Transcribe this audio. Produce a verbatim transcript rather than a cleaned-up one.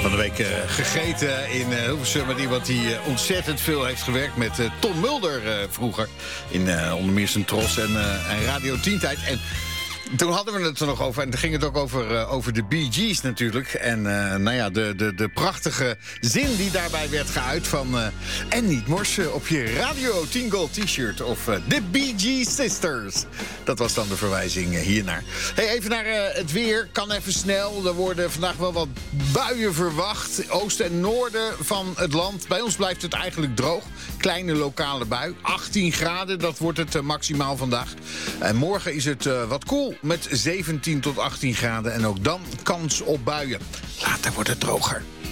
Van de week uh, gegeten in uh, Hilversum met iemand die uh, ontzettend veel heeft gewerkt met uh, Tom Mulder uh, vroeger. In uh, onder meer zijn Tros en, uh, en Radio tien tijd. En toen hadden we het er nog over. En toen ging het ook over, uh, over de Bee Gees natuurlijk. En uh, nou ja, de, de, de prachtige zin die daarbij werd geuit van... Uh, en niet morsen op je Radio tien Gold t-shirt. Of uh, de Bee Gees Sisters. Dat was dan de verwijzing uh, hiernaar. Hey, even naar uh, het weer. Kan even snel. Er worden vandaag wel wat buien verwacht. Oosten en noorden van het land. Bij ons blijft het eigenlijk droog. Kleine lokale bui. achttien graden, dat wordt het uh, maximaal vandaag. En morgen is het uh, wat koel. Met zeventien tot achttien graden en ook dan kans op buien. Later wordt het droger.